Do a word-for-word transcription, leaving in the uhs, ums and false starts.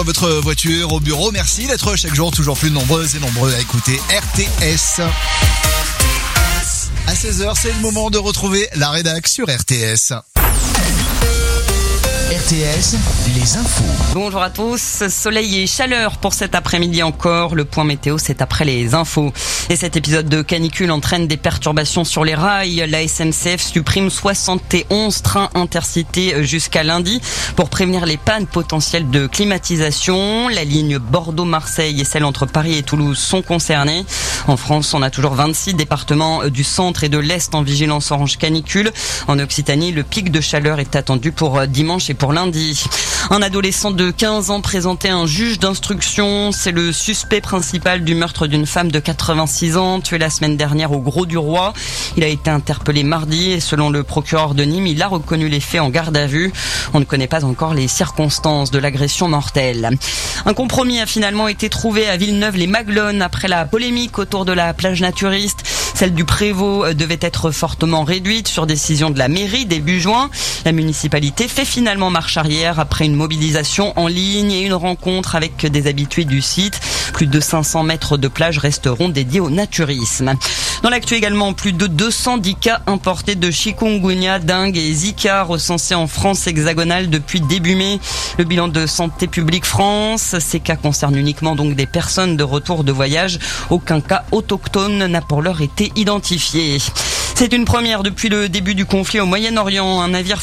dans votre voiture, au bureau. Merci d'être chaque jour toujours plus nombreuses et nombreux à écouter R T S. À seize heures, c'est le moment de retrouver la rédac sur R T S. R T S, les infos. Bonjour à tous, soleil et chaleur pour cet après-midi encore. Le point météo, c'est après les infos. Et cet épisode de canicule entraîne des perturbations sur les rails. La S N C F supprime soixante et onze trains intercités jusqu'à lundi pour prévenir les pannes potentielles de climatisation. La ligne Bordeaux-Marseille et celle entre Paris et Toulouse sont concernées. En France, on a toujours vingt-six départements du centre et de l'est en vigilance orange canicule. En Occitanie, le pic de chaleur est attendu pour dimanche et pour lundi. Un adolescent de quinze ans présenté à un juge d'instruction. C'est le suspect principal du meurtre d'une femme de quatre-vingt-six ans tuée la semaine dernière au Grau-du-Roi. Il a été interpellé mardi et selon le procureur de Nîmes, il a reconnu les faits en garde à vue. On ne connaît pas encore les circonstances de l'agression mortelle. Un compromis a finalement été trouvé à Villeneuve-les-Maglones après la polémique autour de la plage naturiste. Celle du Prévost devait être fortement réduite sur décision de la mairie début juin. La municipalité fait finalement marche arrière après une mobilisation en ligne et une rencontre avec des habitués du site. Plus de cinq cents mètres de plage resteront dédiés au naturisme. Dans l'actu également, plus de deux cent dix cas importés de chikungunya, dengue et Zika recensés en France hexagonale depuis début mai. Le bilan de Santé publique France, ces cas concernent uniquement donc des personnes de retour de voyage. Aucun cas autochtone n'a pour l'heure été identifié. C'est une première depuis le début du conflit au Moyen-Orient. Un navire